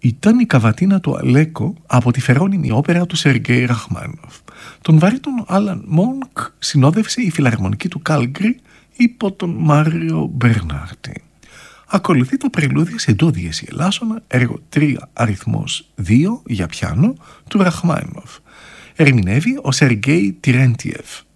ήταν η καβατίνα του Αλέκο από τη φερόνιμη όπερα του Σεργέη Ραχμάνινοφ. Τον βαρύτονο Άλαν Μόνκ συνόδευσε η φιλαρμονική του Κάλγκρι υπό τον Μάριο Μπερνάρτη. Ακολουθεί το πρελούδιο σε ντο διέση ελάσσονα, έργο 3 αριθμός 2 για πιάνο του Ραχμάνινοφ. Ερμηνεύει ο Σεργέη Τιρέντιεφ.